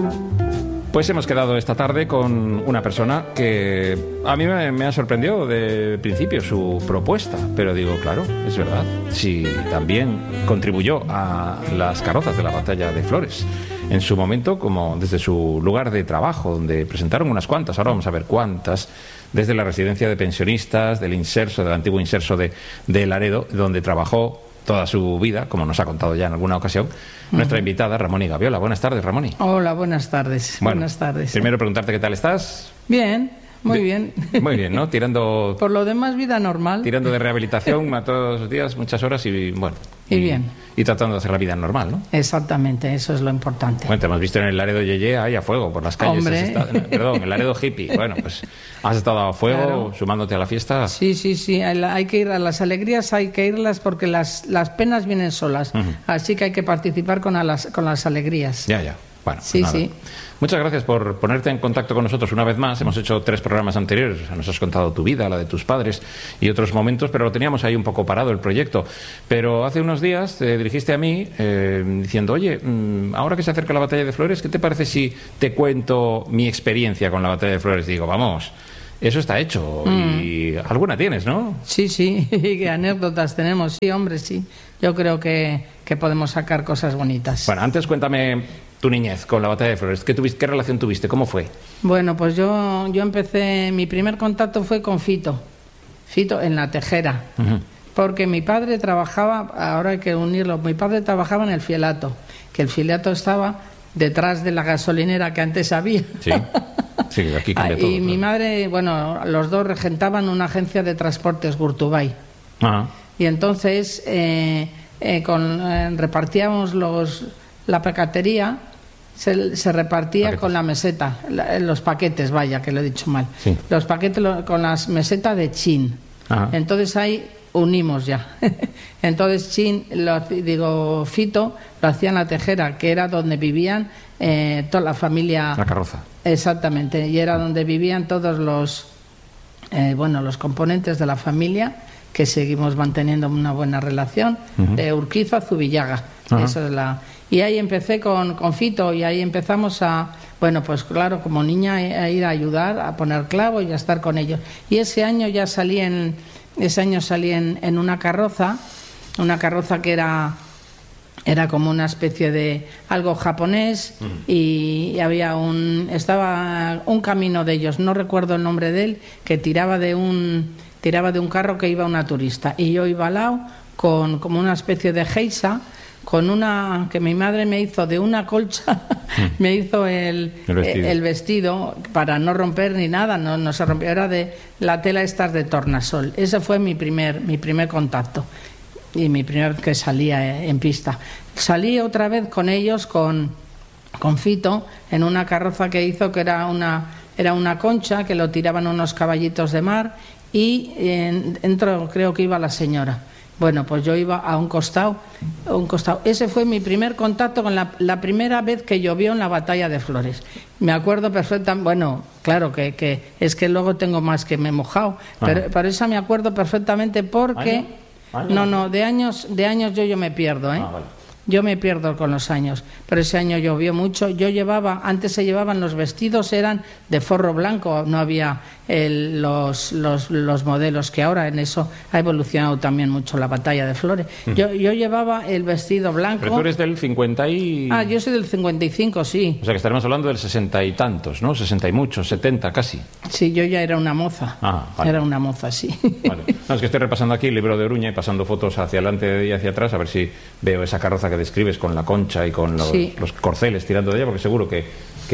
Pues hemos quedado esta tarde con una persona que a mí me ha sorprendido de principio su propuesta, pero digo, claro, es verdad, si también contribuyó a las carrozas de la batalla de Flores en su momento, como desde su lugar de trabajo, donde presentaron unas cuantas, ahora vamos a ver cuántas, desde la residencia de pensionistas, del Inserso, del antiguo Inserso de Laredo, donde trabajó toda su vida, como nos ha contado ya en alguna ocasión, nuestra invitada, Ramoni Gaviola. Buenas tardes, Ramoni. Hola, buenas tardes. Bueno, buenas tardes. Primero preguntarte qué tal estás. Bien, muy bien. Muy bien, ¿no? Tirando... Por lo demás, vida normal. Tirando de rehabilitación a todos los días, muchas horas y bueno... Y bien. Y tratando de hacer la vida normal, ¿no? Exactamente, eso es lo importante. Bueno, te hemos visto en el Laredo Yeye ahí a fuego por las calles. Hombre. Perdón, el Laredo hippie. Bueno, pues has estado a fuego, claro, sumándote a la fiesta. Sí, sí, sí. Hay que ir a las alegrías, hay que irlas porque las penas vienen solas. Así que hay que participar con las alegrías. Ya. Bueno, sí, pues sí. Muchas gracias por ponerte en contacto con nosotros una vez más. Hemos hecho 3 programas anteriores. Nos has contado tu vida, la de tus padres y otros momentos, pero lo teníamos ahí un poco parado el proyecto. Pero hace unos días te dirigiste a mí diciendo, oye, ahora que se acerca la batalla de Flores, ¿qué te parece si te cuento mi experiencia con la batalla de Flores? Digo, vamos, eso está hecho. Y alguna tienes, ¿no? Sí, sí. ¿Qué anécdotas tenemos? Sí, hombre, sí. Yo creo que podemos sacar cosas bonitas. Bueno, antes cuéntame tu niñez con la batalla de Flores. ¿Qué relación tuviste? ¿Cómo fue? Bueno, pues yo empecé, mi primer contacto fue con Fito en la Tejera, porque mi padre trabajaba, ahora hay que unirlo, mi padre trabajaba en el Fielato, que el Fielato estaba detrás de la gasolinera que antes había. Sí, aquí cambia todo. Y mi madre, bueno, los dos regentaban una agencia de transportes, Gurtubay. Ajá. Y entonces repartíamos la paquetería. Se repartía paquetes con la meseta, los paquetes, vaya, que lo he dicho mal. Sí. Los paquetes con las mesetas de Chin. Ajá. Entonces ahí unimos ya. Entonces Fito lo hacía en la Tejera, que era donde vivían toda la familia. La carroza. Exactamente, y era donde vivían todos los componentes de la familia, que seguimos manteniendo una buena relación, de Urquiza a Zubillaga. Eso es Y ahí empecé con Fito, y ahí empezamos pues claro, como niña, a ir a ayudar, a poner clavo y a estar con ellos. Y ese año salí en una carroza que era como una especie de algo japonés, y estaba un camino de ellos, no recuerdo el nombre de él, que tiraba de un carro que iba una turista, y yo iba al lado con como una especie de geisha, con una que mi madre me hizo de una colcha, me hizo el vestido para no romper ni nada, no se rompió, era de la tela estas de tornasol. Ese fue mi primer contacto y mi primer vez que salía en pista. Salí otra vez con ellos, con Fito, en una carroza que hizo, que era una concha, que lo tiraban unos caballitos de mar, y dentro creo que iba la señora. Bueno, pues yo iba a un costado. Ese fue mi primer contacto con la primera vez que llovió en la batalla de Flores. Me acuerdo perfectamente, bueno, claro que es que luego tengo más que me he mojado, pero esa me acuerdo perfectamente porque... ¿Año? De años yo me pierdo, ¿eh? Vale. Yo me pierdo con los años, pero ese año llovió mucho. Antes se llevaban los vestidos, eran de forro blanco, no había los modelos que ahora. En eso ha evolucionado también mucho la batalla de Flores. Yo llevaba el vestido blanco. Pero tú eres del 50 y... yo soy del 55, sí. O sea que estaremos hablando del 60 y tantos, ¿no? 60 y muchos, 70 casi. Sí, yo ya era una moza. Vale. Era una moza, sí. Vale. No, es que estoy repasando aquí el libro de Oruña y pasando fotos hacia adelante y hacia atrás, a ver si veo esa carroza que describes con la concha y con los corceles tirando de ella, porque seguro que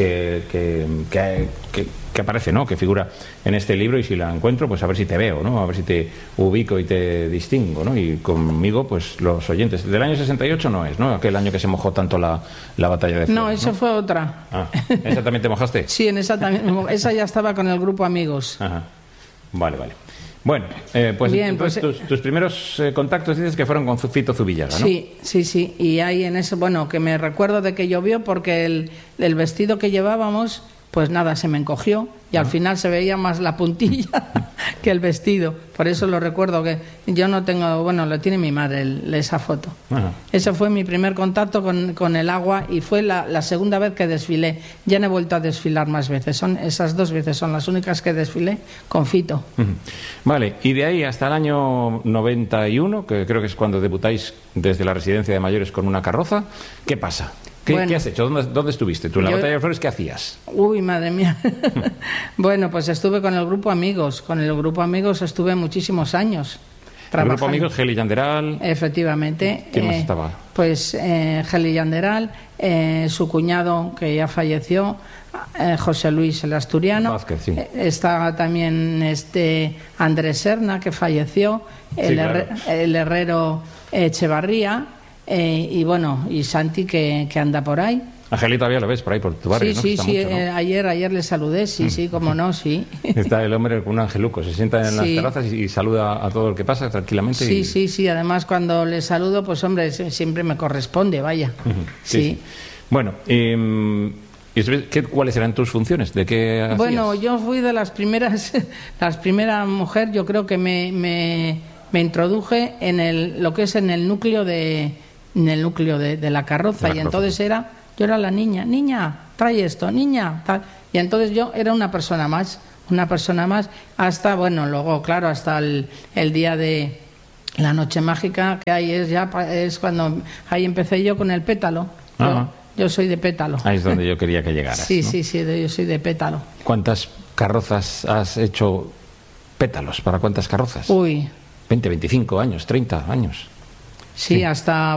aparece, ¿no? Que figura en este libro, y si la encuentro, pues a ver si te veo, ¿no? A ver si te ubico y te distingo, ¿no? Y conmigo, pues los oyentes. Del año 68 no es, ¿no? Aquel año que se mojó tanto la batalla de Flores. No, esa fue otra. ¿Esa también te mojaste? Sí, en esa también. Esa ya estaba con el grupo Amigos. Ajá. Vale. Bueno, pues, bien, tus primeros contactos dices que fueron con Fito Zubillaga, ¿no? Sí. Y ahí en eso, bueno, que me recuerdo de que llovió porque el vestido que llevábamos pues nada, se me encogió y al final se veía más la puntilla que el vestido. Por eso lo recuerdo, que yo no tengo, bueno, lo tiene mi madre esa foto. Ese fue mi primer contacto con el agua y fue la segunda vez que desfilé. Ya no he vuelto a desfilar más veces, esas 2 veces son las únicas que desfilé con Fito. Vale, y de ahí hasta el año 91, que creo que es cuando debutáis desde la residencia de mayores con una carroza, ¿qué pasa? ¿Qué has hecho? ¿Dónde estuviste? ¿Tú en la Batalla de Flores qué hacías? Uy, madre mía. Bueno, pues estuve con el Grupo Amigos. Con el Grupo Amigos estuve muchísimos años trabajando. El Grupo Amigos, Geli Yanderal. Efectivamente. ¿Quién más estaba? Pues Geli Yanderal, su cuñado, que ya falleció, José Luis el Asturiano. Vázquez, sí. Estaba también Andrés Serna, que falleció, el herrero Echevarría. Y bueno, y Santi que anda por ahí. Angeli todavía lo ves por ahí, por tu barrio, sí, ¿no? Sí, mucho, ¿no? Ayer le saludé, sí, cómo no, sí. Está el hombre con un angeluco, se sienta en las terrazas y saluda a todo el que pasa tranquilamente. Sí, además cuando le saludo, pues hombre, siempre me corresponde, vaya. Sí. Bueno, ¿cuáles eran tus funciones? ¿De qué hacías? Bueno, yo fui de las primeras, mujer, yo creo que me introduje en lo que es en el núcleo de la carroza, y entonces yo era la niña, trae esto, niña, tal. Y entonces yo era una persona más, hasta, bueno, luego, claro, hasta el día de la noche mágica, que ahí es cuando, ahí empecé yo con el pétalo. Yo soy de pétalo. Ahí es donde yo quería que llegaras. Sí, ¿no? sí, yo soy de pétalo. ¿Cuántas carrozas has hecho pétalos? ¿Para cuántas carrozas? Uy. 20, 25 años, 30 años. Sí, hasta